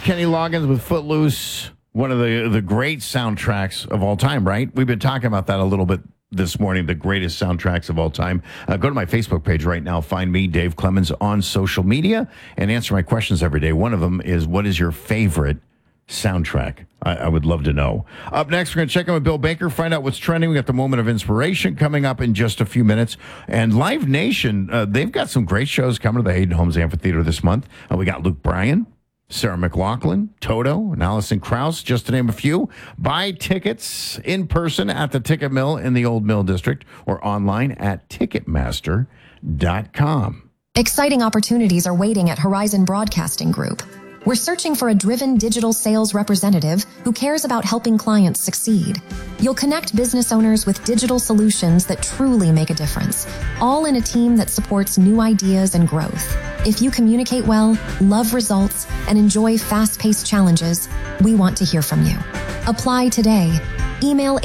Kenny Loggins with Footloose, one of the great soundtracks of all time, right? We've been talking about that a little bit this morning, the greatest soundtracks of all time. Go to my Facebook page right now. Find me, Dave Clemens, on social media and answer my questions every day. One of them is, what is your favorite soundtrack? I would love to know. Up next, we're going to check in with Bill Baker, find out what's trending. We got the moment of inspiration coming up in just a few minutes. And Live Nation, they've got some great shows coming to the Hayden Homes Amphitheater this month. We got Luke Bryan, Sarah McLachlan, Toto, and Allison Krauss, just to name a few. Buy tickets in person at the Ticket Mill in the Old Mill District or online at Ticketmaster.com. Exciting opportunities are waiting at Horizon Broadcasting Group. We're searching for a driven digital sales representative who cares about helping clients succeed. You'll connect business owners with digital solutions that truly make a difference, all in a team that supports new ideas and growth. If you communicate well, love results, and enjoy fast-paced challenges, we want to hear from you. Apply today. Email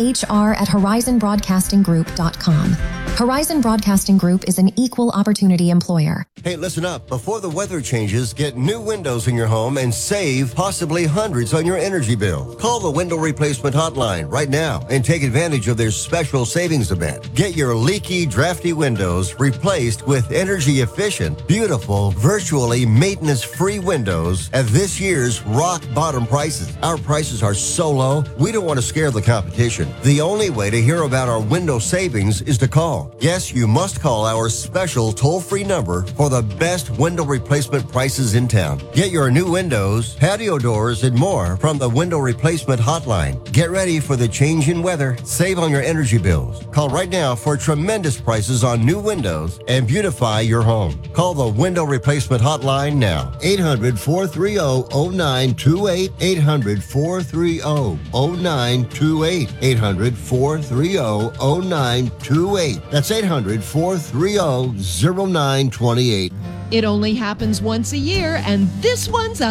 hr@horizonbroadcastinggroup.com. Horizon Broadcasting Group is an equal opportunity employer. Hey, listen up. Before the weather changes, get new windows in your home and save possibly hundreds on your energy bill. Call the Window Replacement Hotline right now and take advantage of their special savings event. Get your leaky, drafty windows replaced with energy-efficient, beautiful, virtually maintenance-free windows at this year's rock-bottom prices. Our prices are so low, we don't want to scare the competition. The only way to hear about our window savings is to call. Yes, you must call our special toll-free number for the best window replacement prices in town. Get your new windows, patio doors, and more from the Window Replacement Hotline. Get ready for the change in weather. Save on your energy bills. Call right now for tremendous prices on new windows and beautify your home. Call the Window Replacement Hotline now. 800-430-0928. 800-430-0928. 800-430-0928. That's 800-430-0928. It only happens once a year, and this one's a